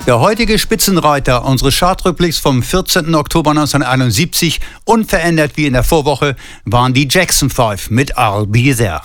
Der heutige Spitzenreiter unseres Chartrückblicks vom 14. Oktober 1971, unverändert wie in der Vorwoche, waren die Jackson 5 mit I'll Be There.